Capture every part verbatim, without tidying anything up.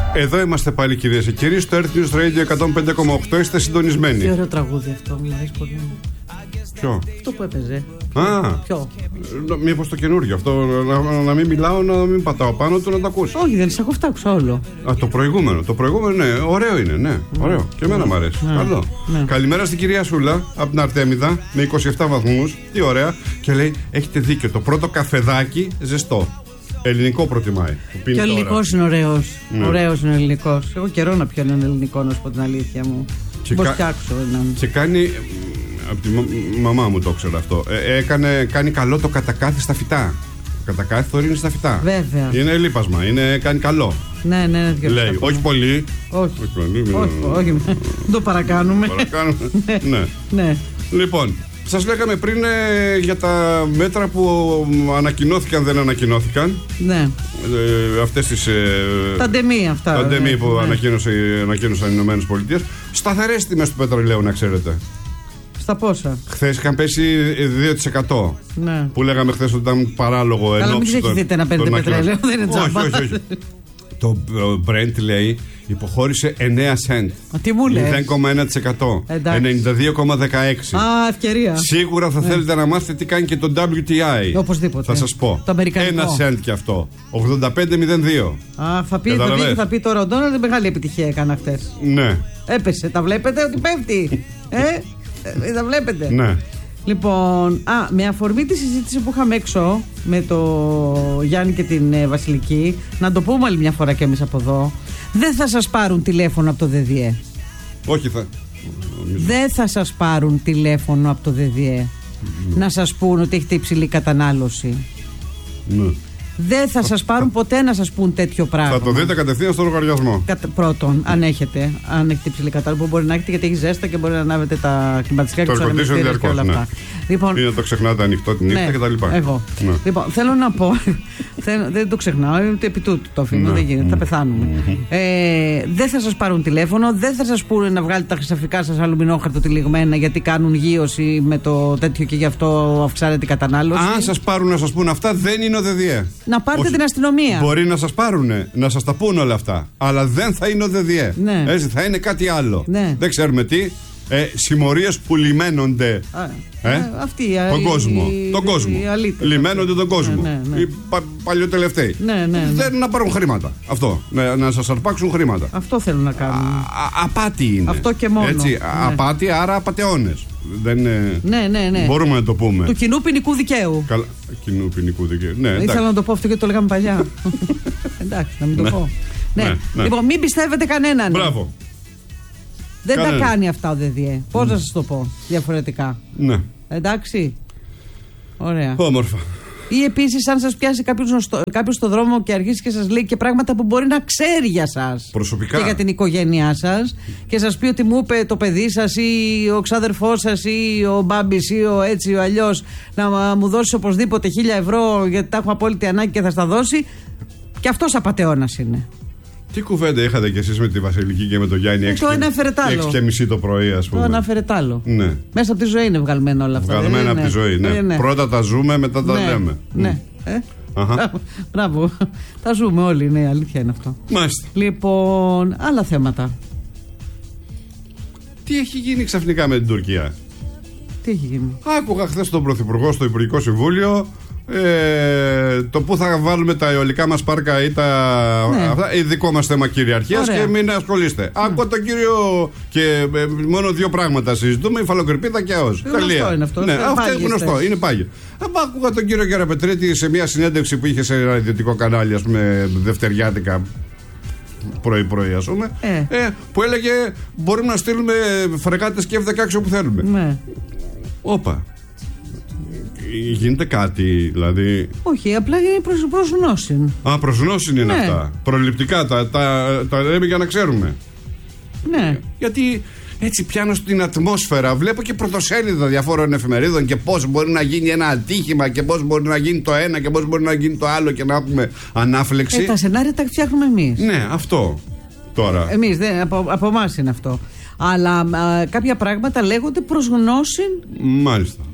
Εδώ είμαστε πάλι, κυρίες και κύριοι, στο Earth News Radio εκατόν πέντε κόμμα οκτώ. Είστε συντονισμένοι. Τι ωραίο τραγούδι αυτό, μου αρέσει πολύ. Ποιο? Αυτό που έπαιζε. Α, ποιο? Μήπως το καινούργιο αυτό, να, να μην μιλάω, να μην πατάω πάνω του, να το ακούσει. Όχι, δεν σε έχω φτάξει όλο. Α, το προηγούμενο, το προηγούμενο, ναι, ωραίο είναι, ναι, mm. ωραίο. Και εμένα μου αρέσει. Mm. Καλό. Mm. Καλημέρα στην κυρία Σούλα από την Αρτέμιδα με είκοσι επτά βαθμούς. Τι ωραία. Και λέει: έχετε δίκιο, το πρώτο καφεδάκι ζεστό. Ελληνικό προτιμάει. Και ο ελληνικός είναι ωραίος. Ναι. Ωραίος είναι ο ελληνικός. Εγώ καιρό να πιω έναν ελληνικό, να σου πω την αλήθεια μου. Πώς κα... φτιάξω έναν. Και κάνει. Από τη μαμά μου το ξέρω αυτό. Ε, έκανε, κάνει καλό το κατακάθι στα φυτά. Κατακάθι θωρίνει στα φυτά. Βέβαια. Είναι λίπασμα, είναι, κάνει καλό. Ναι, ναι, ναι. Λέει, όχι πολύ. Όχι, όχι, πολύ, όχι, όχι. Δεν το παρακάνουμε. παρακάνουμε. ναι. ναι. Λοιπόν, σας λέγαμε πριν ε, για τα μέτρα που ανακοινώθηκαν, δεν ανακοινώθηκαν. Ναι. Ε, αυτές τις. Ε, τα ντεμί αυτά. Τα ντεμί ναι, που ναι. ανακοίνωσαν οι Ηνωμένες Πολιτείες. Σταθερές τιμές του πετρελαίου, να ξέρετε. Στα πόσα? Χθες είχαν πέσει δύο τοις εκατό. Ναι. Που λέγαμε χθες ότι ήταν παράλογο. Αλλά μην ξεχυθείτε να παίρνετε πετρέλαιο, δεν είναι τζάμπα. Όχι, όχι, όχι. Το Brent λέει υποχώρησε εννέα σεντ. Τι μου λες? μηδέν κόμμα ένα τοις εκατό. ενενήντα δύο κόμμα δεκαέξι. Α, ευκαιρία. Σίγουρα θα ναι. θέλετε να μάθετε τι κάνει και το ντάμπλιου τι άι. Οπωσδήποτε. Θα σας πω. Το αμερικανικό. Ένα σεντ κι αυτό. ογδόντα πέντε μηδέν δύο. Α, θα πει, θα πει, θα πει τώρα ο Ντόναλντ, μεγάλη επιτυχία έκανα χτες. Ναι. Έπεσε. Τα βλέπετε ότι πέφτει. ε, ε, τα βλέπετε. Ναι. Λοιπόν, α, με αφορμή τη συζήτηση που είχαμε έξω με το Γιάννη και την ε, Βασιλική, να το πούμε άλλη μια φορά και εμείς από εδώ, δεν θα σας πάρουν τηλέφωνο από το ΔΔΕ. Όχι θα. Δεν θα σας πάρουν τηλέφωνο από το ΔΔΕ mm. να σας πούν ότι έχετε υψηλή κατανάλωση. Ναι. Δεν θα σας πάρουν ποτέ να σας πούν τέτοιο πράγμα. Θα το δείτε κατευθείαν στο λογαριασμό. Κατα... Πρώτον, αν έχετε, αν έχετε υψηλή κατανάλωση, που μπορεί να έχετε γιατί έχει ζέστα και μπορεί να ανάβετε τα κλιματιστικά και του ανεμιστήρες και όλα ναι. αυτά. Λοιπόν, ή να το ξεχνάτε ανοιχτό τη νύχτα ναι, κτλ. Εγώ. Ναι. Λοιπόν, θέλω να πω. θέλω, δεν το ξεχνάω, ούτε επί τούτου το αφήνω. Ναι. Δεν γίνεται, θα πεθάνουμε. Mm-hmm. Ε, δεν θα σας πάρουν τηλέφωνο, δεν θα σας πούνε να βγάλετε τα χρυσαφικά σας αλουμινόχαρτο τυλιγμένα γιατί κάνουν γύρωση με το τέτοιο και γι' αυτό αυξάνεται η κατανάλωση. Αν σας πάρουν να σας πούν αυτά, δεν είναι ο ΔΔΕ. Να πάρετε όχι. την αστυνομία. Μπορεί να σας πάρουνε, να σας τα πούν όλα αυτά. Αλλά δεν θα είναι ο ΔΔΕ. Ναι. Έτσι, θα είναι κάτι άλλο. Ναι. Δεν ξέρουμε τι. Ε, συμμορίες που λιμένονται ε, ε, αυτή, τον η, κόσμο. Η, τον κόσμο. Η λιμένονται τον κόσμο. Ναι, ναι, ναι. Οι πα, παλιοτελευταίοι. Ναι, ναι, ναι. Δεν να πάρουν χρήματα. Αυτό. Να, να σας αρπάξουν χρήματα. Αυτό θέλουν να κάνουν. Α, α, απάτη είναι. Αυτό και μόνο. Έτσι, ναι. Απάτη, άρα απατεώνες. Δεν είναι... Ναι, ναι, ναι. Μπορούμε να το πούμε. Του κοινού ποινικού δικαίου. Καλα... Κοινού ποινικού δικαίου. Ναι, ήθελα να το πω αυτό και το λέγαμε παλιά. Εντάξει, να μην το ναι. πω. Ναι. Ναι, ναι. Λοιπόν, μην πιστεύετε κανέναν. Μπράβο. Δεν Κανένα. τα κάνει αυτά ο ΔΔΕ. Πώς mm. να σας το πω διαφορετικά. Ναι. Εντάξει. Ωραία. Όμορφα. Ή επίσης, αν σας πιάσει κάποιος στο, κάποιος στο δρόμο και αρχίσει και σας λέει και πράγματα που μπορεί να ξέρει για σας. Προσωπικά. Και για την οικογένειά σας. Και σας πει ότι μου είπε το παιδί σας ή ο ξάδερφός σας ή ο μπάμπης ή ο έτσι ή ο αλλιώς να μου δώσει οπωσδήποτε χίλια ευρώ γιατί τα έχω απόλυτη ανάγκη και θα στα δώσει. Και αυτός απατεώνας είναι. Τι κουβέντα είχατε κι εσείς με τη Βασιλική και με τον Γιάννη έξι και μισή το πρωί, ας πούμε. Το αναφέρε τ' άλλο. Ναι. Μέσα από τη ζωή είναι βγαλμένο όλα αυτά. Βγαλμένα από τη ζωή, ναι. ναι. Πρώτα τα ζούμε, μετά τα ναι. λέμε. Ναι. Ε? Μπράβο. Τα ζούμε όλοι, ναι, αλήθεια είναι αυτό. Μάλιστα. Λοιπόν, άλλα θέματα. Τι έχει γίνει ξαφνικά με την Τουρκία? Τι έχει γίνει? Άκουγα χθες τον Πρωθυπουργό στο Υπουργικό Συμβούλιο. Ε, το που θα βάλουμε τα αιωλικά μας πάρκα ή τα. Ναι. Αυτά, η δικό μας θέμα κυριαρχίας και μην ασχολείστε. Ναι. Άκουγα τον κύριο. Και ε, μόνο δύο πράγματα συζητούμε: υφαλοκρηπίδα και ΑΟΣ. Τελεία. Είναι αυτό. Ναι, αυτό είναι γνωστό. Είναι πάγιο. Άκουγα τον κύριο Καραπετρέτη σε μια συνέντευξη που είχε σε ένα ιδιωτικό κανάλι, ας πούμε, δευτεριάτικα. Πρωί-πρωί, ας πούμε. Ε. Ε, που έλεγε: μπορούμε να στείλουμε φρεγάτες και εφ δεκαέξι όπου θέλουμε. Ναι. Όπα. Γίνεται κάτι, δηλαδή. Όχι, απλά είναι προς, προς γνώση. Α, προς γνώση είναι ναι. αυτά. Προληπτικά τα, τα, τα λέμε για να ξέρουμε. Ναι. Γιατί έτσι πιάνω στην ατμόσφαιρα. Βλέπω και πρωτοσέλιδα διαφόρων εφημερίδων και πώς μπορεί να γίνει ένα ατύχημα και πώς μπορεί να γίνει το ένα και πώς μπορεί να γίνει το άλλο και να έχουμε ανάφλεξη. Ε, τα σενάρια τα φτιάχνουμε εμείς. Ναι, αυτό τώρα. Εμείς, δεν, από, από εμάς είναι αυτό. Αλλά α, κάποια πράγματα λέγονται προς γνώση. Μάλιστα.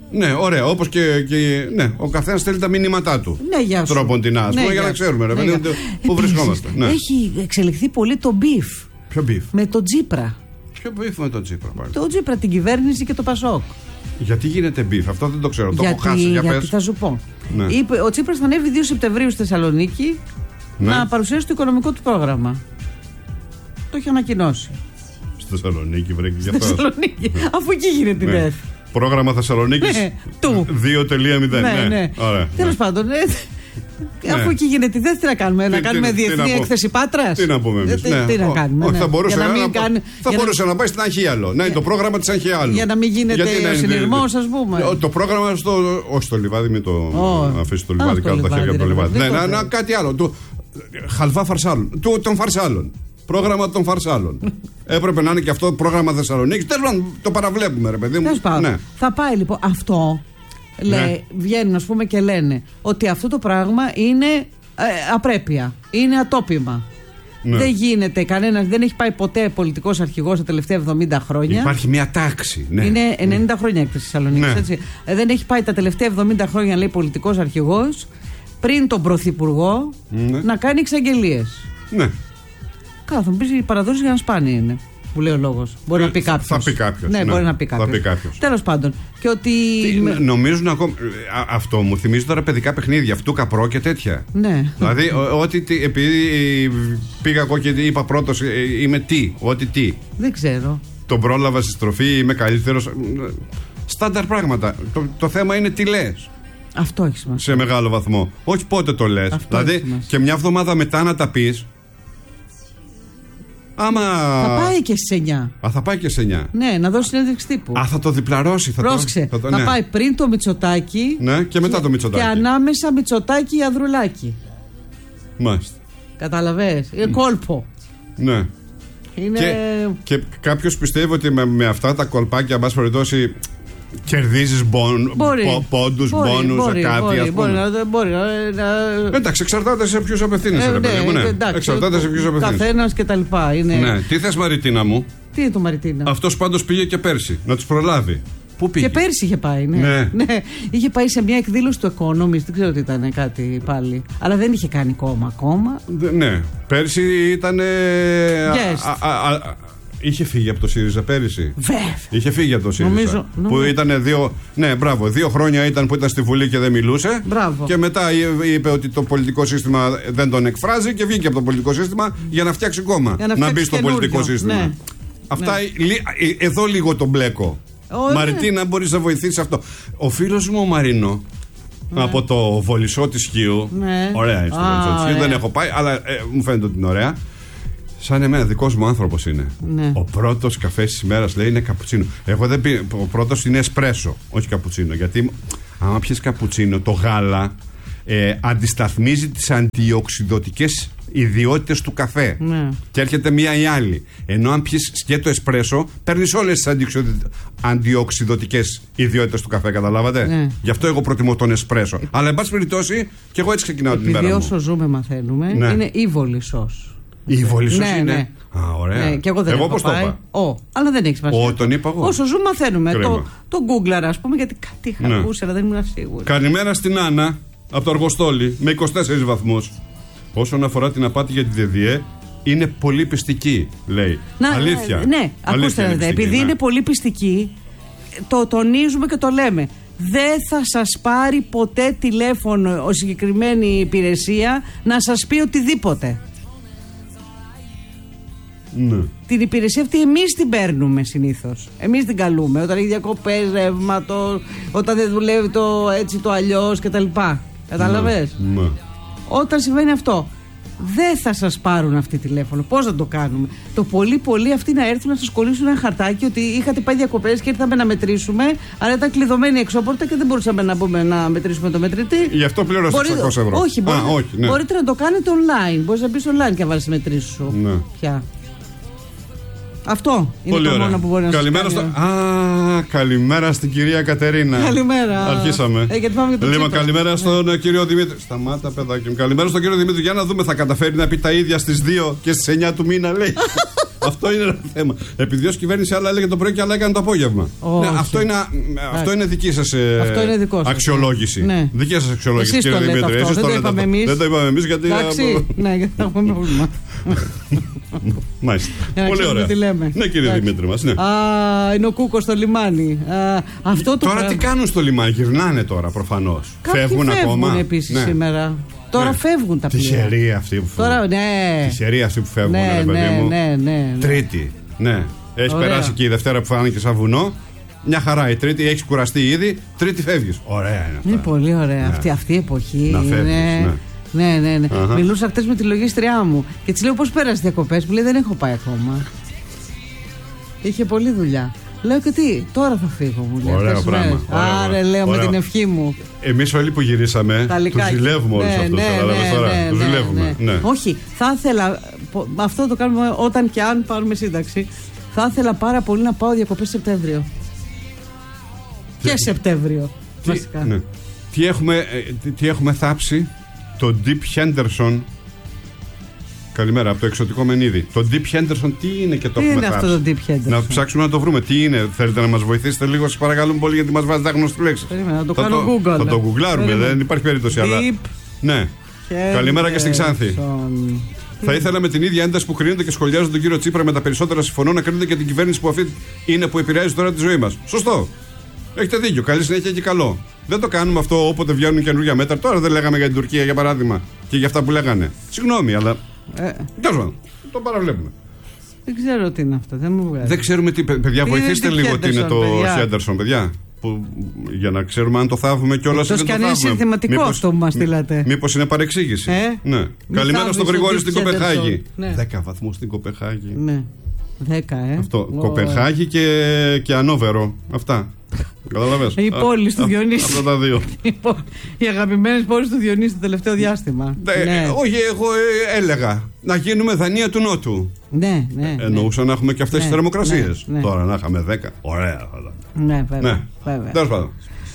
Ναι, ωραία. Όπως και, και ναι, ο καθένας θέλει τα μηνύματά του. Ναι, γεια σου. Τρόπον την άσπρο, ναι, για να ξέρουμε, ρε παιδί, ναι, πού βρισκόμαστε. Ναι. Έχει εξελιχθεί πολύ το μπιφ. Ποιο μπιφ? Με τον Τσίπρα. Ποιο μπιφ με τον Τσίπρα? Το Τσίπρα, την κυβέρνηση και το Πασόκ. Γιατί γίνεται μπιφ, αυτό δεν το ξέρω. Γιατί, το έχω χάσει. Για γιατί πες. θα σου πω. Ναι. Είπε, ο Τσίπρας θα ανέβει δύο Σεπτεμβρίου στη Θεσσαλονίκη, ναι, να παρουσιάσει το οικονομικό του πρόγραμμα. Το έχει ανακοινώσει. Στη Θεσσαλονίκη, βρέξει γι' αυτό. Στη Θεσσαλονίκη, ναι. Αφού εκεί γίνεται η ΔΕΘ. Πρόγραμμα Θεσσαλονίκης, ναι, δύο κόμμα μηδέν. Ναι, ναι, ναι. Τέλος πάντων, ναι. Ναι. Αφού εκεί γίνεται, δεν τι να κάνουμε, τι, να κάνουμε τι, διεθνή τι έκθεση Πάτρας. Τι να πούμε εμείς. Τι, ναι. τι να κάνουμε. Όχι, ναι. θα μπορούσε, να, να, κάνει, θα μπορούσε να... να πάει στην Αγχίαλο. Να είναι το πρόγραμμα της Αγχίαλου. Για να μην γίνεται ο συνειρμός, ας πούμε. Το πρόγραμμα στο. Όχι στο λιβάδι, μην το αφήσει το λιβάδι κάτω τα χέρια από το λιβάδι. Ναι, κάτι άλλο. Χαλβά φαρσάλων. Των φαρσάλων. Πρόγραμμα των φαρσάλων. Έπρεπε να είναι και αυτό πρόγραμμα Θεσσαλονίκης. Τέλος πάντων, το παραβλέπουμε, ρε παιδί μου. Ναι. Θα πάει λοιπόν αυτό. Λέει, ναι. Βγαίνουν, ας πούμε, και λένε ότι αυτό το πράγμα είναι ε, απρέπεια. Είναι ατόπιμα. Ναι. Δεν γίνεται κανένας, δεν έχει πάει ποτέ πολιτικός αρχηγός τα τελευταία εβδομήντα χρόνια. Υπάρχει μια τάξη. Ναι. Είναι ενενήντα ναι. χρόνια έκθεση Θεσσαλονίκης. Ναι. Έτσι. Ε, δεν έχει πάει τα τελευταία εβδομήντα χρόνια, λέει, πολιτικός αρχηγός πριν τον πρωθυπουργό ναι. να κάνει εξαγγελίες. Ναι. Καλά, θα μου πεις, οι παραδόσεις για να σπάνια είναι. Που λέει ο λόγος. Μπορεί ε, να πει κάποιος. Θα πει κάποιος. Ναι, ναι, μπορεί να πει κάποιος. Τέλος πάντων. Και ότι... Τι, με... Νομίζουν ακόμα. Α, αυτό μου θυμίζει τώρα παιδικά παιχνίδια. Αυτού καπρό και τέτοια. Ναι. Δηλαδή, ό,τι. Επειδή πήγα εγώ και είπα πρώτος, είμαι τι. Ό,τι τι. Δεν ξέρω. Τον πρόλαβα στη στροφή, είμαι καλύτερος. Στάνταρ πράγματα. Το, το θέμα είναι τι λες. Αυτό έχει σημασία. Σε μεγάλο βαθμό. Όχι πότε το λες. Αυτό δηλαδή, και μια εβδομάδα μετά να τα πεις. Άμα... Θα πάει και στις εννιά. Α, θα πάει και στις εννιά. Ναι, να δώσει συνέντευξη τύπου. Α, θα το διπλαρώσει. Θα Πρόσεξε. Το, θα, το, θα ναι. πάει πριν το Μητσοτάκι. Ναι, και μετά και, το Μητσοτάκι. Και ανάμεσα Μητσοτάκι Ανδρουλάκη. Μάλιστα. Καταλαβες. Είναι κόλπο. Ναι. Είναι... Και, και κάποιος πιστεύει ότι με, με αυτά τα κολπάκια, μας περιπτώσει, κερδίζεις μπον, πόντους, μπόνους, κάτι μπορεί, ας πούμε. Μπορεί, μπορεί, να... Εντάξει, εξαρτάται σε ποιους απευθύνεσαι, ε, ρε παιδί μου, ναι. Εντάξει, εξαρτάται σε ποιους απευθύνεσαι. Καθένας και τα λοιπά. Είναι... Ναι. Τι θες, Μαριτίνα μου? Τι είναι το Μαριτίνα? Αυτός πάντως πήγε και πέρσι, να τους προλάβει. Πού πήγε? Και πέρσι είχε πάει, ναι. Ναι. ναι. Είχε πάει σε μια εκδήλωση του Economist, δεν ξέρω τι ήταν κάτι πάλι. Αλλά δεν είχε κάνει κόμμα ακόμα. Ναι, πέρσι ήταν. Yes. Είχε φύγει από το ΣΥΡΙΖΑ πέρυσι. Βέβαια. Είχε φύγει από το ΣΥΡΙΖΑ. Νομίζω, που νομίζω. ήταν δύο. Ναι, μπράβο. Δύο χρόνια ήταν που ήταν στη Βουλή και δεν μιλούσε. Μπράβο. Και μετά είπε ότι το πολιτικό σύστημα δεν τον εκφράζει και βγήκε από το πολιτικό σύστημα για να φτιάξει κόμμα. Να, να μπει στο πολιτικό σύστημα. Ναι. Αυτά. Ναι. Εδώ λίγο τον μπλέκω. Oh, Μαριτίνα, ναι. Μπορείς να βοηθήσεις αυτό. Ο φίλος μου ο Μαρίνο. Ναι. Από το Βολισό της Χίου. Ναι. Ωραία είναι το Βολισό της Χίου. Δεν έχω πάει, αλλά ε, μου φαίνεται ότι είναι ωραία. Σαν εμένα, δικός μου άνθρωπος είναι. Ναι. Ο πρώτος καφές της ημέρας λέει είναι καπουτσίνο. Εγώ δεν πει, ο πρώτος είναι εσπρέσο, όχι καπουτσίνο. Γιατί άμα πιες καπουτσίνο, το γάλα ε, αντισταθμίζει τις αντιοξυδωτικές ιδιότητες του καφέ. Ναι. Και έρχεται μία ή άλλη. Ενώ αν πιεις σκέτο εσπρέσο, παίρνεις όλες τις αντιοξυδωτικές ιδιότητες του καφέ, καταλάβατε. Ναι. Γι' αυτό εγώ προτιμώ τον εσπρέσο. Ε, Αλλά εν πάση περιπτώσει, και εγώ έτσι ξεκινάω Επειδή την ημέρα μου. Όσο ζούμε, μαθαίνουμε, ναι. Είναι η Βολισός. Η Βολισός ναι, είναι. Ναι. Α, ωραία. Ναι, και εγώ δεν εγώ έχω πώς πάει. το είπα. Ο, αλλά δεν έχει σημασία. Ο, τον είπα εγώ. Όσο ζούμε, μαθαίνουμε. Το, το Google, ας πούμε, γιατί κάτι είχα ναι. ακούσει, αλλά δεν ήμουν σίγουρη. Καλημέρα στην Άννα από το Αργοστόλι με είκοσι τέσσερις βαθμούς. Όσον αφορά την απάτη για τη ΔΕΔΙΕ, είναι πολύ πιστική, λέει. Να, αλήθεια. Ναι, ακούστε, είναι πιστική, επειδή ναι. είναι πολύ πιστική, το τονίζουμε και το λέμε. Δεν θα σας πάρει ποτέ τηλέφωνο ο συγκεκριμένη υπηρεσία να σας πει οτιδήποτε. Ναι. Την υπηρεσία αυτή εμείς την παίρνουμε συνήθως. Εμείς την καλούμε όταν έχει διακοπές ρεύματος, όταν δεν δουλεύει το έτσι το αλλιώς κτλ. Κατάλαβες? Ναι. Ναι. Όταν συμβαίνει αυτό, δεν θα σας πάρουν αυτή τηλέφωνο. Πώς να το κάνουμε? Το πολύ πολύ αυτοί να έρθουν να σας κολλήσουν ένα χαρτάκι ότι είχατε πάει διακοπές και ήρθαμε να μετρήσουμε, αλλά ήταν κλειδωμένη η εξώπορτα και δεν μπορούσαμε να, πούμε, να μετρήσουμε το μετρητή. Γι' αυτό πλήρωσε εξακόσια ευρώ. Όχι, μπορείτε, Α, όχι ναι. μπορείτε να το κάνετε online. Μπορείς να μπεις online και να βάλεις μετρήσεις σου. Ναι. Πια. Αυτό είναι πολύ το ωραία. μόνο που μπορεί να καλημέρα σου στο... Α, καλημέρα στην κυρία Κατερίνα. Καλημέρα. Αρχίσαμε. Ε, γιατί πάμε για το λοιπόν, καλημέρα στον ναι. κύριο Δημήτρη. Σταμάτα, παιδάκι μου. Καλημέρα στον κύριο Δημήτρη. Για να δούμε, θα καταφέρει να πει τα ίδια στις δύο και στις εννιά του μήνα, λέει. Αυτό είναι ένα θέμα. Επειδή ως κυβέρνηση άλλα έλεγε το πρωί και άλλα έκανε το απόγευμα. Ναι, αυτό, είναι, αυτό είναι δική σας ε, αξιολόγηση. Ναι. Δική σας αξιολόγηση, κύριε Δημήτρη. Εσείς δεν το είπαμε εμείς. Δεν το είπαμε εμείς γιατί. Εντάξει, ναι, γιατί θα έχουμε πρόβλημα. Μάλιστα. Πολύ ωραία. Ναι, κύριε Δημήτρη μας. Α, είναι ο Κούκος στο λιμάνι. Τώρα τι κάνουν στο λιμάνι, γυρνάνε τώρα προφανώς. Φεύγουν ακόμα. Φεύγουν επίσης σήμερα. Τώρα ναι. φεύγουν τα πλοία. Τυχεροί αυτοί που φεύγουν. Τώρα, ναι. Τυχεροί αυτοί που φεύγουν, ναι, ρε παιδί ναι, μου. Ναι, ναι, ναι. Τρίτη. Ναι. Έχει ωραία. Περάσει και η Δευτέρα που φάνηκε σαν βουνό. Μια χαρά. Η Τρίτη έχει κουραστεί ήδη. Τρίτη φεύγει. Ωραία είναι αυτά. Είναι πολύ ωραία. Ναι. Αυτή, αυτή η εποχή. Να φεύγεις, ναι. ναι. Ναι, ναι, ναι. Uh-huh. Μιλούσα χτες με τη λογίστριά μου και της λέω πώς πέρασε διακοπές. Μου λέει δεν έχω πάει ακόμα. Είχε πολλή δουλειά. Λέω και τι, τώρα θα φύγω, μου λέει. Ωραίο πράγμα. Άρε, λέω ωραίο. Με την ευχή μου. Εμείς όλοι που γυρίσαμε, τους ζηλεύουμε όλους ναι, αυτούς. Ναι, ναι, τώρα. Ναι, τους ναι, ζηλεύουμε. Ναι. Ναι. Όχι, θα ήθελα. Αυτό το κάνουμε όταν και αν πάρουμε σύνταξη. Θα ήθελα πάρα πολύ να πάω διακοπές Σεπτέμβριο. Τι, και Σεπτέμβριο. Τι, βασικά. Ναι. Τι, έχουμε, τι, τι έχουμε θάψει, το Deep Henderson. Καλημέρα, από το εξωτικό Μενίδη. Το Deep Henderson τι είναι και το τι έχουμε είναι θάψει. Αυτό το Deep Henderson. Να ψάξουμε να το βρούμε. Τι είναι, θέλετε να μας βοηθήσετε λίγο, σας παρακαλούμε πολύ, γιατί μας βάζετε άγνωστες λέξεις. Περίμενα, το κάνω το, Google. Θα το γκουγκλάρουμε, δεν υπάρχει περίπτωση. Deep αλλά... Ναι. Καλημέρα και στην Ξάνθη. Θα ήθελα με την ίδια ένταση που κρίνονται και σχολιάζουν τον κύριο Τσίπρα με τα περισσότερα συμφωνώ να κρίνονται και την κυβέρνηση που αυτή είναι που επηρεάζει τώρα τη ζωή μας. Σωστό. Έχετε δίκιο. Καλή συνέχεια και καλό. Δεν το κάνουμε αυτό όποτε βγαίνουν καινούργια μέτρα. Τώρα δεν λέγαμε για την Τουρκία για παράδειγμα και για αυτά που λέγανε. Συγγνώμη, αλλά. Ε. Τέλος πάντων. Το παραβλέπουμε. Δεν ξέρω τι είναι αυτό. Δεν μου βγάζει. Δεν ξέρουμε τι. Παιδιά, τι βοηθήστε λίγο τι είναι το Χέντερσον, παιδιά. Που, για να ξέρουμε αν το θαύουμε κιόλας. Εκτός κι αν είναι συνθηματικό μήπως, αυτό που μας στείλατε. Μήπως είναι παρεξήγηση. Ε? Ναι. Καλημέρα στον Γρηγόρη στην Κοπεχάγη. Ναι. δέκα βαθμούς στην Κοπεχάγη. Ναι. δέκα, ε. Αυτό. Oh. Κοπεχάγη και, και Ανόβερο. Αυτά. Καταλαβες. Η πόλη του Διονύση. Αυτά τα δύο. Οι αγαπημένες πόλεις του Διονύση το τελευταίο διάστημα. Ναι, ναι. Όχι, εγώ ε, έλεγα να γίνουμε Δανία του Νότου. Ναι, ναι. Εννοούσα ναι. να έχουμε και αυτές τις ναι, θερμοκρασίες. Ναι, ναι. Τώρα να είχαμε δέκα. Ωραία. Ναι, βέβαια. Ναι. βέβαια. Τέλος πάντων.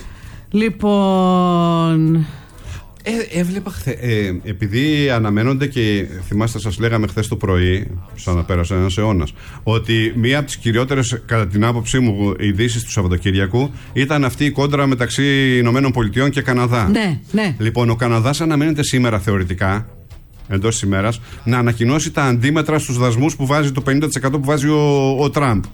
Λοιπόν. Ε, έβλεπα χθε, ε, επειδή αναμένονται και θυμάστε σας λέγαμε χθες το πρωί, σαν να πέρασε ένας αιώνας, ότι μία από τις κυριότερες κατά την άποψή μου ειδήσεις του Σαββατοκύριακου ήταν αυτή η κόντρα μεταξύ Ηνωμένων Πολιτειών και Καναδά. Ναι, ναι. Λοιπόν, ο Καναδάς αναμένεται σήμερα θεωρητικά, εντός της ημέρας, να ανακοινώσει τα αντίμετρα στους δασμούς που βάζει, το πενήντα τοις εκατό που βάζει ο, ο Τραμπ.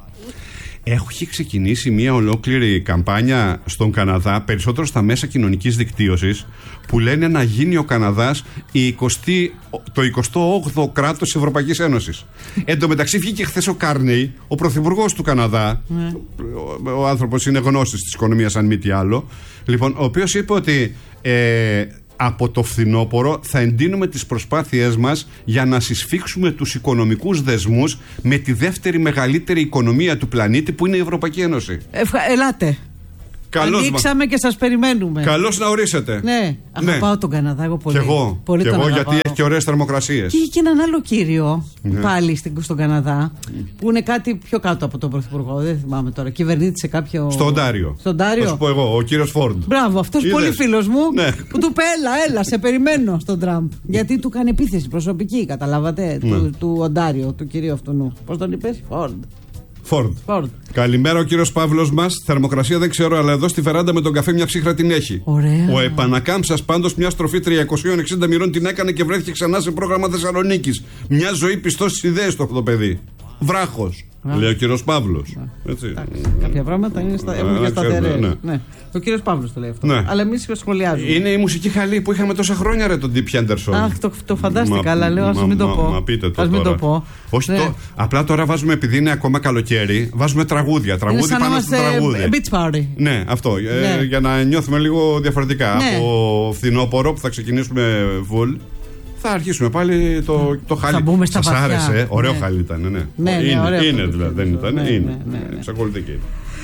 Έχει ξεκινήσει μια ολόκληρη καμπάνια στον Καναδά, περισσότερο στα μέσα κοινωνικής δικτύωσης, που λένε να γίνει ο Καναδάς η εικοστή, το εικοστό όγδοο κράτος της Ευρωπαϊκής Ένωσης. Εν τω μεταξύ βγήκε χθες ο Κάρνεϊ, ο πρωθυπουργός του Καναδά, mm. ο, ο άνθρωπος είναι γνώστης της οικονομίας αν μη τι άλλο, λοιπόν, ο οποίος είπε ότι ε, από το φθινόπωρο θα εντείνουμε τις προσπάθειές μας για να συσφίξουμε τους οικονομικούς δεσμούς με τη δεύτερη μεγαλύτερη οικονομία του πλανήτη που είναι η Ευρωπαϊκή Ένωση. Ευχα... Ελάτε. Καλώς ανοίξαμε και σας περιμένουμε. Καλώς να ορίσετε. Ναι, αγαπάω ναι. τον Καναδά εγώ πολύ. Κι εγώ, πολύ κι εγώ γιατί έχει και ωραίες θερμοκρασίες. Και είχε και έναν άλλο κύριο ναι. πάλι στον Καναδά που είναι κάτι πιο κάτω από τον Πρωθυπουργό. Δεν θυμάμαι τώρα. Κυβερνήτη σε κάποιο. Στο Οντάριο. Στο Οντάριο. Θα σου πω εγώ, ο κύριος Φόρντ. Μπράβο, αυτός Είδες. πολύ φίλος μου ναι. που του είπε έλα, έλα, σε περιμένω στον Τραμπ. Γιατί του κάνει επίθεση προσωπική, καταλάβατε. Ναι. Του, του Οντάριο, του κυρίου αυτού. Πώς τον είπες, Φόρντ. Φόρντ. Καλημέρα ο κύριος Παύλος μας. Θερμοκρασία δεν ξέρω, αλλά εδώ στη βεράντα με τον καφέ μια ψύχρα την έχει. Ωραία. Ο επανακάμψας πάντως μια στροφή τριακόσια εξήντα μοιρών την έκανε και βρέθηκε ξανά σε πρόγραμμα Θεσσαλονίκης. Μια ζωή πιστός στις ιδέες του αυτό το παιδί. Βράχος. Λέει ο κύριος Παύλος. Έτσι. Κάποια πράγματα είναι στα, έχουν και σταθερές. Ναι. Ναι. Ο κύριος Παύλος το λέει αυτό. Ναι. Αλλά εμείς σχολιάζουμε. Είναι η μουσική χαλή που είχαμε τόσα χρόνια, ρε, τον Deep Henderson. Αχ, το, το φαντάστηκα, μα, αλλά λέω ας μην το πω. Μα πείτε το. Ας μην το πω. Όχι, ναι. το, απλά τώρα βάζουμε, επειδή είναι ακόμα καλοκαίρι, βάζουμε τραγούδια. Τραγούδι πάνω στο τραγούδι. Beach party. Ναι, αυτό. Ναι. Ε, για να νιώθουμε λίγο διαφορετικά. Ναι. Από φθινόπωρο που θα ξεκινήσουμε full. Θα αρχίσουμε πάλι το, το χάλι. Σας βαθιά. Άρεσε, ωραίο ναι. χάλι ήταν, ναι. ναι, ναι είναι, ωραίο είναι δηλαδή, δεν ήταν, ναι, είναι. Ναι, ναι, ναι. Εξακολουθεί και είναι.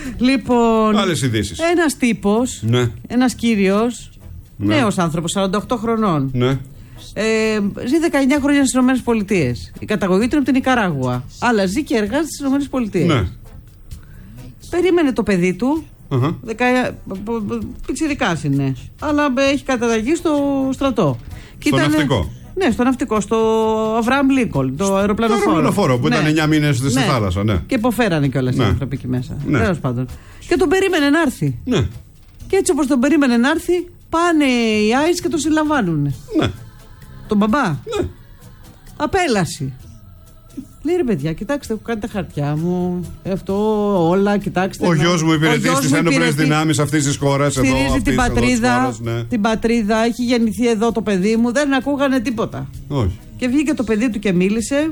Λοιπόν, άλλες ειδήσεις. Ένας τύπος, ναι. ένας κύριος, ναι. νέος άνθρωπος, σαράντα οκτώ χρονών. Ναι. Ε, ζει δεκαεννιά χρόνια στις ΗΠΑ. Η καταγωγή του είναι από την Νικαράγουα. Αλλά ζει και εργάζεται στις ΗΠΑ. Ναι. Περίμενε το παιδί του. Uh-huh. Δεκα... Πιτσιρικάς είναι. Αλλά έχει καταταγεί στο στρατό. Στο ναυτικό. Ναι, στο ναυτικό, στο Αβραάμ Λίνκολν, το αεροπλανοφόρο. Το αεροπλανοφόρο που ναι. ήταν εννιά μήνες στη ναι. θάλασσα. Ναι. Και υποφέρανε κιόλας ναι. οι άνθρωποι εκεί μέσα. Ναι. Τέλος πάντων. Και τον περίμενε να έρθει. Ναι. Και έτσι όπως τον περίμενε να έρθει, πάνε οι Άις και τον συλλαμβάνουν. Ναι. Τον μπαμπά. Ναι. Απέλαση. Λέει ρε παιδιά, κοιτάξτε, έχω κάνει τα χαρτιά μου. Αυτό όλα, κοιτάξτε. Ο γιος μου υπηρετεί στις ένοπλες δυνάμεις αυτής της χώρας. Στηρίζει την πατρίδα. Χώρας, ναι. Την πατρίδα, έχει γεννηθεί εδώ το παιδί μου. Δεν ακούγανε τίποτα. Όχι. Και βγήκε το παιδί του και μίλησε.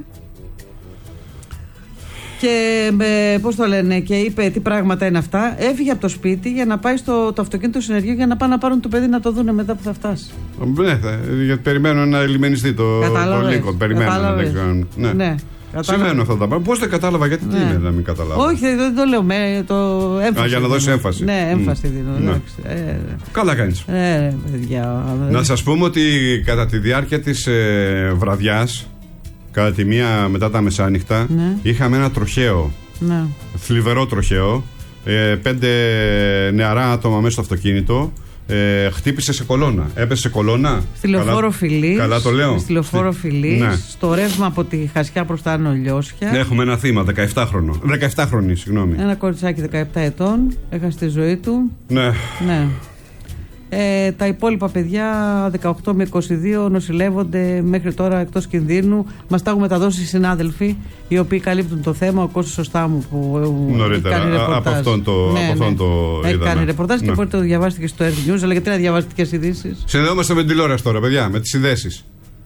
Και με, πώς το λένε, και είπε τι πράγματα είναι αυτά. Έφυγε από το σπίτι για να πάει στο το αυτοκίνητο συνεργείο για να πάνε να πάρουν το παιδί να το δούνε μετά που θα φτάσει. Ναι, γιατί περιμένουν να ελιμενιστεί το Λίνκολν. Περιμένουν. Ναι. ναι. Συμβαίνουν αυτά τα πράγματα. Πώς δεν κατάλαβα, γιατί ναι. τι είναι να μην καταλάβω. Όχι, δεν το λέω. Με, το έμφαση. Α, για να δώσει έμφαση. Ναι, έμφαση δίνω. Ναι. Ε, Καλά κάνεις. Ε, παιδιά, να σας πούμε ότι κατά τη διάρκεια της ε, βραδιάς, κατά τη μία μετά τα μεσάνυχτα, ναι. είχαμε ένα τροχαίο. Ναι. Θλιβερό τροχαίο. Ε, πέντε νεαρά άτομα μέσα στο αυτοκίνητο. Ε, χτύπησε σε κολόνα. Έπεσε σε κολόνα. Στη Λεωφόρο Φιλής. Καλά το λέω. Στη Λεωφόρο Φιλής. Ναι. Στο ρεύμα από τη Χασιά προς τα Άνω Λιώσια. Έχουμε ένα θύμα, δεκαεφτάχρονο. δεκαεφτάχρονη, συγγνώμη. Ένα κοριτσάκι δεκαεπτά ετών. Έχασε τη ζωή του. Ναι. ναι. Ε, τα υπόλοιπα παιδιά δεκαοκτώ με είκοσι δύο νοσηλεύονται μέχρι τώρα εκτός κινδύνου. Μας τα έχουν μεταδώσει οι συνάδελφοι οι οποίοι καλύπτουν το θέμα. Ο Κώστας Σωστάμου που νωρίτερα κάνει ρεπορτάζ. Από αυτόν το, ναι, από αυτόν ναι. το έχει είδαμε. κάνει ρεπορτάζ ναι. και μπορείτε να το διαβάσετε και στο Earth News. Αλλά γιατί να διαβάσετε και τις ειδήσεις. Συνδεόμαστε με την τηλεόραση τώρα, παιδιά, με τις ειδήσεις.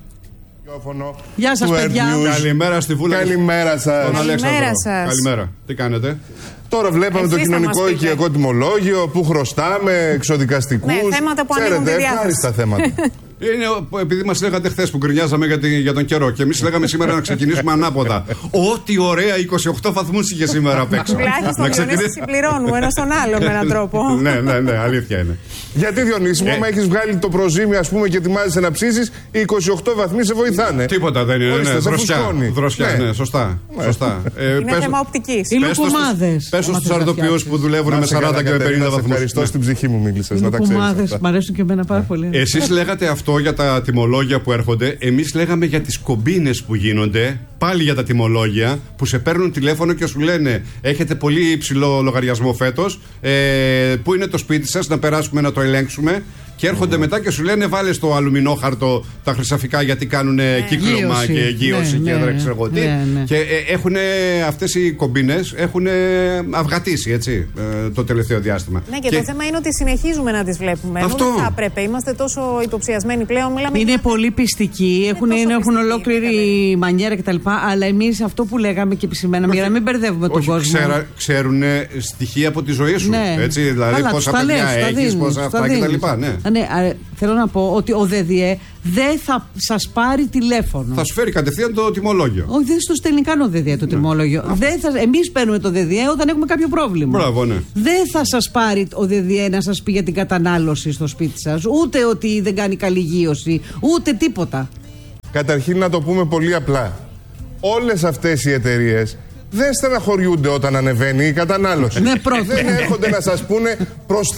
Γεια σας, παιδιά. Καλημέρα στη Βούλα. Καλημέρα σας. Καλημέρα σας. Καλημέρα. Τι κάνετε? Τώρα βλέπαμε Εσείς το κοινωνικό οικιακό τιμολόγιο που χρωστάμε, εξοδικαστικούς. Ναι, θέματα που ανοίγουν τη διάθεση. Ευχάριστα θέματα. Είναι επειδή μας λέγατε χθες που γκρινιάζαμε για, για τον καιρό και εμείς λέγαμε σήμερα να ξεκινήσουμε ανάποδα. Ό,τι ωραία είκοσι οκτώ βαθμούς είχε σήμερα απ' έξω. Τουλάχιστον ξεκινήσουμε. Συμπληρώνουμε ένα στον άλλο με έναν τρόπο. ναι, ναι, ναι, αλήθεια είναι. Γιατί Διονύση μου, άμα έχεις βγάλει το προζύμι ας πούμε και ετοιμάζεσαι να ψήσεις, οι είκοσι οκτώ βαθμοί σε βοηθάνε. Τίποτα δεν είναι. Ναι, δροσιά. Δροσιά, ναι, σωστά. σωστά. Είναι θέμα οπτικής. Οι λουκουμάδες. Πες στους αρτοποιούς που δουλεύουν με σαράντα και πενήντα βαθμούς. Ευχαριστώ, στην ψυχή μου μίλησες. Οι λουκουμάδες μ' αρέσουν και εμένα πάρα πολύ. Εσείς λέγατε αυτό για τα τιμολόγια που έρχονται. Εμείς λέγαμε για τις κομπίνες που γίνονται. Πάλι για τα τιμολόγια που σε παίρνουν τηλέφωνο και σου λένε έχετε πολύ υψηλό λογαριασμό φέτος. Ε, πού είναι το σπίτι σας, να περάσουμε να το ελέγξουμε. Και έρχονται mm. μετά και σου λένε βάλε στο αλουμινόχαρτο τα χρυσαφικά γιατί κάνουν yeah. κύκλωμα γύωση. Και γύρωση ναι, και δεν ξέρω εγώ τι. Ναι, ναι. Και ε, έχουν αυτές οι κομπίνες έχουν αυγατήσει έτσι ε, το τελευταίο διάστημα. Ναι, και, και το θέμα είναι ότι συνεχίζουμε να τις βλέπουμε. Αυτό. Ενώ δεν θα έπρεπε. Είμαστε τόσο υποψιασμένοι πλέον. Μιλάμε είναι για... πολύ πιστικοί. Έχουν, είναι, έχουν ολόκληρη μανιέρα κτλ. Αλλά εμείς αυτό που λέγαμε και επισημέναμε για να μην μπερδεύουμε τον κόσμο. Ξέρουν στοιχεία από τη ζωή σου. Ναι. Έτσι, δηλαδή πόσα παιδιά έχει, πόσα αυτά κτλ. Ναι, θέλω να πω ότι ο ΔΔΕ δεν θα σας πάρει τηλέφωνο. Θα σου φέρει κατευθείαν το τιμολόγιο. Όχι, δεν στο στέλνει καν ο ΔΔΕ το τιμολόγιο. Ναι. Εμείς παίρνουμε το ΔΔΕ όταν έχουμε κάποιο πρόβλημα. Μπράβο, ναι. Δεν θα σας πάρει ο ΔΔΕ να σας πει για την κατανάλωση στο σπίτι σας, ούτε ότι δεν κάνει καλή γείωση, ούτε τίποτα. Καταρχήν να το πούμε πολύ απλά. Όλες αυτές οι εταιρείες δεν στεναχωριούνται όταν ανεβαίνει η κατανάλωση. Ναι, πρώτα. Δεν έρχονται να σας πούνε προς